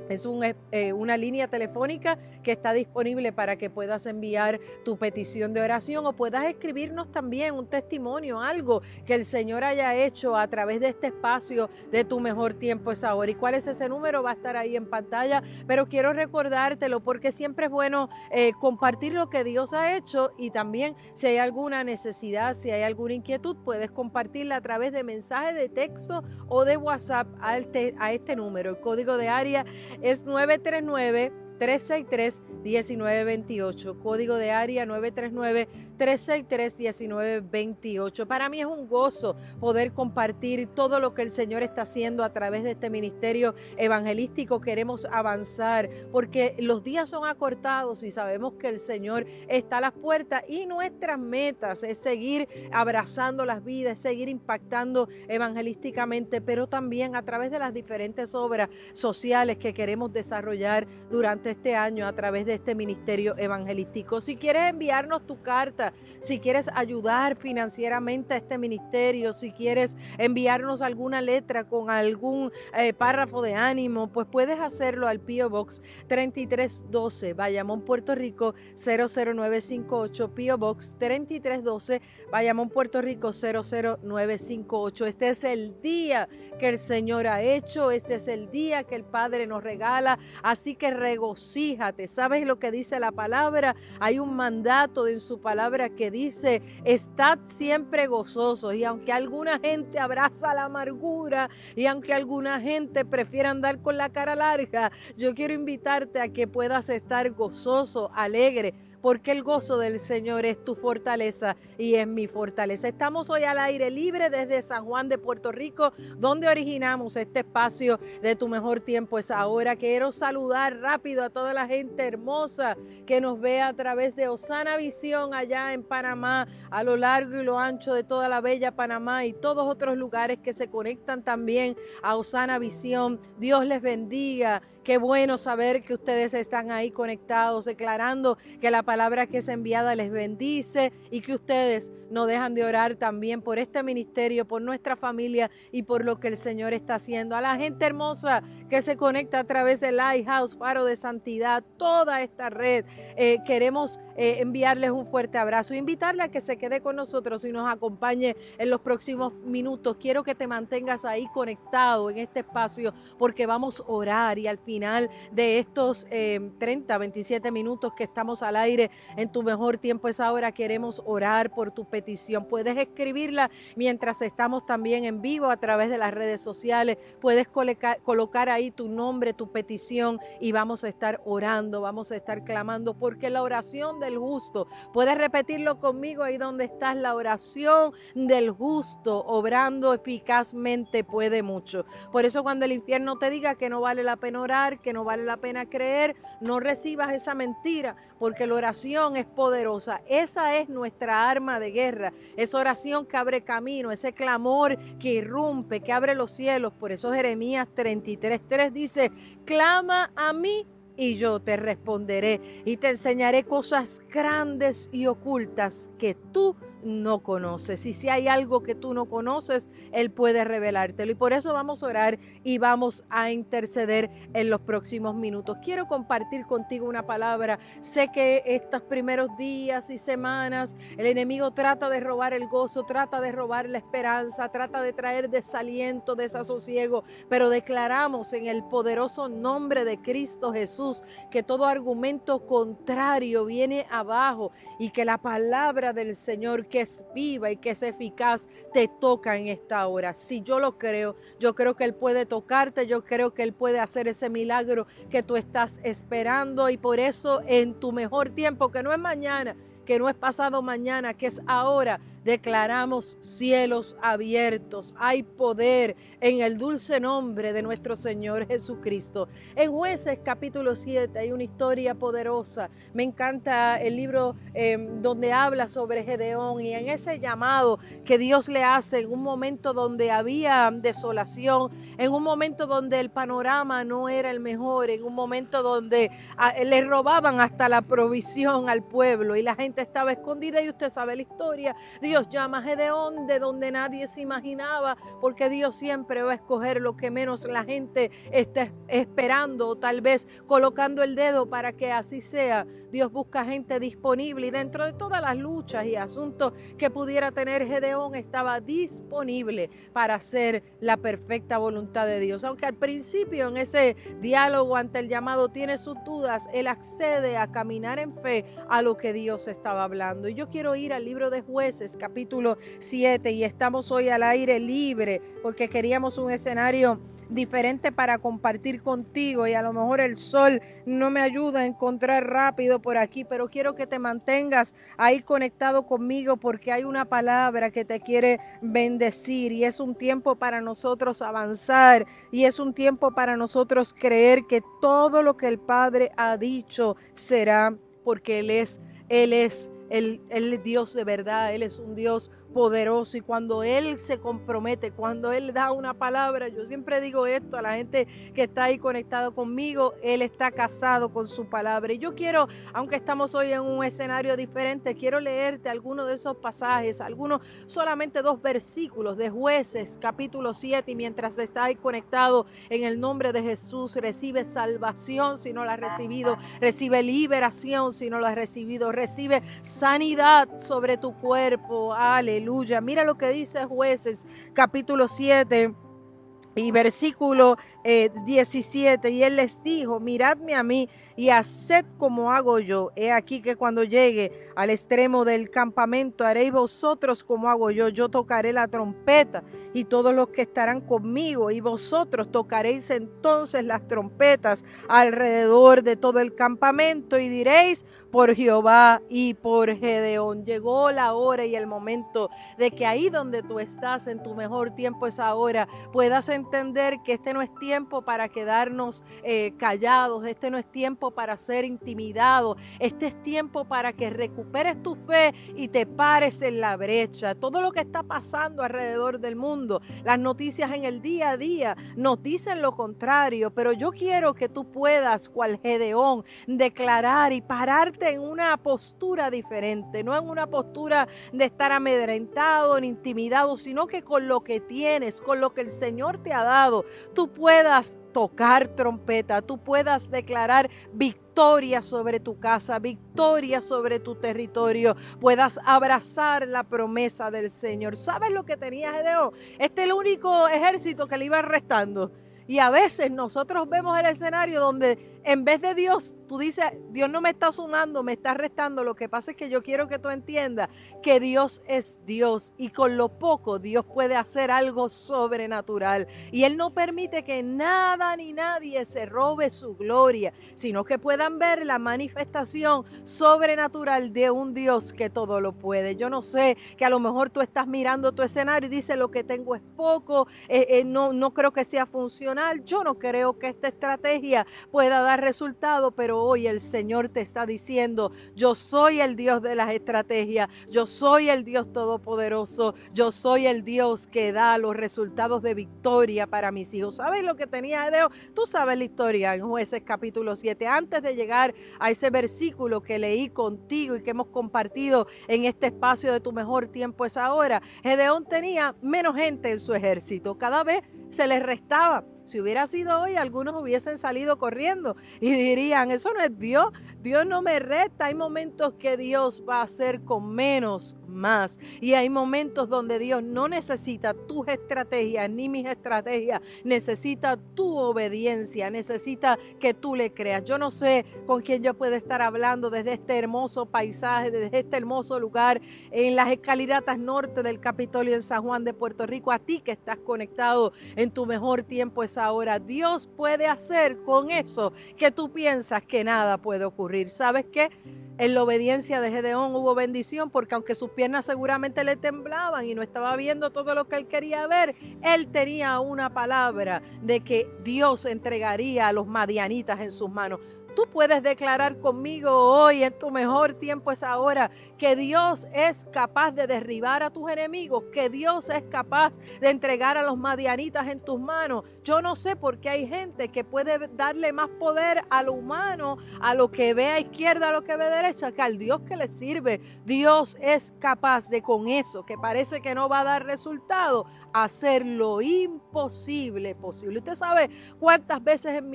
Es una línea telefónica que está disponible para que puedas enviar tu petición de oración o puedas escribirnos también un testimonio, algo que el Señor haya hecho a través de este espacio de Tu Mejor Tiempo es Ahora. ¿Y cuál es ese número? Va a estar ahí en pantalla, pero quiero recordártelo porque siempre es bueno compartir lo que Dios ha hecho, y también si hay alguna necesidad, si hay alguna inquietud, puedes compartirla a través de mensaje de texto o de WhatsApp a este número. El código de área es 939-363-1928. Código de área 939-363-1928. Para mí es un gozo poder compartir todo lo que el Señor está haciendo a través de este ministerio evangelístico. Queremos avanzar porque los días son acortados y sabemos que el Señor está a las puertas, y nuestras metas es seguir abrazando las vidas, seguir impactando evangelísticamente, pero también a través de las diferentes obras sociales que queremos desarrollar durante este año a través de este ministerio evangelístico. Si quieres enviarnos tu carta, si quieres ayudar financieramente a este ministerio, si quieres enviarnos alguna letra con algún párrafo de ánimo, pues puedes hacerlo al P.O. Box 3312, Bayamón, Puerto Rico 00958, P.O. Box 3312, Bayamón, Puerto Rico 00958. Este es el día que el Señor ha hecho, este es el día que el Padre nos regala, así que regocíjate. ¿Sabes lo que dice la palabra? Hay un mandato en su palabra que dice: estad siempre gozosos. Y aunque alguna gente abraza la amargura y aunque alguna gente prefiere andar con la cara larga, yo quiero invitarte a que puedas estar gozoso, alegre, porque el gozo del Señor es tu fortaleza y es mi fortaleza. Estamos hoy al aire libre desde San Juan de Puerto Rico, donde originamos este espacio de Tu Mejor Tiempo es Ahora. Quiero saludar rápido a toda la gente hermosa que nos ve a través de Osana Visión allá en Panamá, a lo largo y lo ancho de toda la bella Panamá y todos otros lugares que se conectan también a Osana Visión. Dios les bendiga. Qué bueno saber que ustedes están ahí conectados, declarando que la palabra que es enviada les bendice, y que ustedes no dejan de orar también por este ministerio, por nuestra familia y por lo que el Señor está haciendo. A la gente hermosa que se conecta a través de Lighthouse, Faro de Santidad, toda esta red, queremos enviarles un fuerte abrazo, invitarle a que se quede con nosotros y nos acompañe en los próximos minutos. Quiero que te mantengas ahí conectado en este espacio, porque vamos a orar, y al final de estos 30, 27 minutos que estamos al aire en Tu Mejor Tiempo es Ahora, queremos orar por tu petición. Puedes escribirla mientras estamos también en vivo a través de las redes sociales. Puedes colocar ahí tu nombre, tu petición, y vamos a estar orando, vamos a estar clamando, porque la oración del justo, puedes repetirlo conmigo ahí donde estás: la oración del justo obrando eficazmente puede mucho. Por eso, cuando el infierno te diga que no vale la pena orar, que no vale la pena creer, no recibas esa mentira, porque la oración es poderosa. Esa es nuestra arma de guerra, esa oración que abre camino, ese clamor que irrumpe, que abre los cielos. Por eso Jeremías 33:3 dice: clama a mí y yo te responderé y te enseñaré cosas grandes y ocultas que tú no conoces. Y si hay algo que tú no conoces, Él puede revelártelo. Y por eso vamos a orar y vamos a interceder en los próximos minutos. Quiero compartir contigo una palabra. Sé que estos primeros días y semanas el enemigo trata de robar el gozo, trata de robar la esperanza, trata de traer desaliento, desasosiego, pero declaramos en el poderoso nombre de Cristo Jesús que todo argumento contrario viene abajo, y que la palabra del Señor, que es viva y que es eficaz, te toca en esta hora. Si yo lo creo, yo creo que Él puede tocarte, yo creo que Él puede hacer ese milagro que tú estás esperando, y por eso en tu mejor tiempo, que no es mañana, que no es pasado mañana, que es ahora, declaramos cielos abiertos. Hay poder en el dulce nombre de nuestro Señor Jesucristo. En Jueces capítulo 7 hay una historia poderosa. Me encanta el libro donde habla sobre Gedeón, y en ese llamado que Dios le hace en un momento donde había desolación, en un momento donde el panorama no era el mejor, en un momento donde le robaban hasta la provisión al pueblo y la gente estaba escondida, y usted sabe la historia. Dios Dios llama a Gedeón de donde nadie se imaginaba, porque Dios siempre va a escoger lo que menos la gente está esperando, o tal vez colocando el dedo para que así sea. Dios busca gente disponible, y dentro de todas las luchas y asuntos que pudiera tener Gedeón, estaba disponible para hacer la perfecta voluntad de Dios. Aunque al principio en ese diálogo ante el llamado tiene sus dudas, él accede a caminar en fe a lo que Dios estaba hablando. Y yo quiero ir al libro de Jueces, capítulo 7, y estamos hoy al aire libre porque queríamos un escenario diferente para compartir contigo, y a lo mejor el sol no me ayuda a encontrar rápido por aquí, pero quiero que te mantengas ahí conectado conmigo, porque hay una palabra que te quiere bendecir, y es un tiempo para nosotros avanzar, y es un tiempo para nosotros creer que todo lo que el Padre ha dicho será, porque Él es el Dios de verdad. Él es un Dios poderoso, y cuando Él se compromete, cuando Él da una palabra, yo siempre digo esto a la gente que está ahí conectado conmigo, Él está casado con su palabra. Y yo quiero, aunque estamos hoy en un escenario diferente, quiero leerte algunos de esos pasajes, algunos, solamente 2 versículos de Jueces capítulo 7, y mientras está ahí conectado, en el nombre de Jesús, recibe salvación si no la has recibido, recibe liberación si no la has recibido, recibe sanidad sobre tu cuerpo. Aleluya. Mira lo que dice Jueces capítulo 7 y versículo 17. Y él les dijo: miradme a mí y haced como hago yo. He aquí que cuando llegue al extremo del campamento, haréis vosotros como hago yo. Yo tocaré la trompeta, y todos los que estarán conmigo, y vosotros tocaréis entonces las trompetas alrededor de todo el campamento, y diréis: por Jehová y por Gedeón. Llegó la hora y el momento de que ahí donde tú estás, en tu mejor tiempo es ahora, puedas entender que este no es tiempo para quedarnos callados, este no es tiempo para ser intimidados, este es tiempo para que recuperes tu fe y te pares en la brecha. Todo lo que está pasando alrededor del mundo, las noticias en el día a día nos dicen lo contrario, pero yo quiero que tú puedas, cual Gedeón, declarar y pararte en una postura diferente, no en una postura de estar amedrentado ni intimidado, sino que con lo que tienes, con lo que el Señor te ha dado, tú puedas tocar trompeta, tú puedas declarar victoria sobre tu casa, victoria sobre tu territorio, puedas abrazar la promesa del Señor. ¿Sabes lo que tenía Gedeón? Este es el único ejército que le iba restando. Y a veces nosotros vemos el escenario donde en vez de Dios, tú dices: Dios no me está sumando, me está restando. Lo que pasa es que yo quiero que tú entiendas que Dios es Dios, y con lo poco Dios puede hacer algo sobrenatural. Y Él no permite que nada ni nadie se robe su gloria, sino que puedan ver la manifestación sobrenatural de un Dios que todo lo puede. Yo no sé, que a lo mejor tú estás mirando tu escenario y dices: lo que tengo es poco, no creo que sea funcional, yo no creo que esta estrategia pueda dar resultado, pero hoy el Señor te está diciendo: yo soy el Dios de las estrategias, yo soy el Dios todopoderoso, yo soy el Dios que da los resultados de victoria para mis hijos. ¿Sabes lo que tenía Gedeón? Tú sabes la historia en Jueces capítulo 7. Antes de llegar a ese versículo que leí contigo y que hemos compartido en este espacio de Tu Mejor Tiempo es Ahora, Gedeón tenía menos gente en su ejército, cada vez se les restaba. Si hubiera sido hoy, algunos hubiesen salido corriendo y dirían: eso no es Dios, Dios no me resta. Hay momentos que Dios va a hacer con menos más, y hay momentos donde Dios no necesita tus estrategias ni mis estrategias, necesita tu obediencia, necesita que tú le creas. Yo no sé con quién yo puedo estar hablando desde este hermoso paisaje, desde este hermoso lugar en las escalinatas norte del Capitolio en San Juan de Puerto Rico. A ti que estás conectado en Tu Mejor Tiempo es Ahora, Dios puede hacer con eso que tú piensas que nada puede ocurrir. ¿Sabes qué? En la obediencia de Gedeón hubo bendición, porque aunque sus piernas seguramente le temblaban y no estaba viendo todo lo que él quería ver, él tenía una palabra de que Dios entregaría a los madianitas en sus manos. Tú puedes declarar conmigo hoy, en tu mejor tiempo es ahora, que Dios es capaz de derribar a tus enemigos, que Dios es capaz de entregar a los madianitas en tus manos. Yo no sé por qué hay gente que puede darle más poder a lo humano, a lo que ve a izquierda, a lo que ve a derecha, que al Dios que le sirve. Dios es capaz de, con eso que parece que no va a dar resultado, hacer lo imposible posible. Usted sabe cuántas veces en mi